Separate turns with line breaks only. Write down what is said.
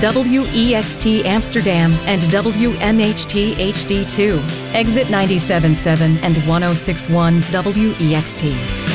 WEXT Amsterdam and WMHT HD2, exit 97.7 and 106.1 WEXT.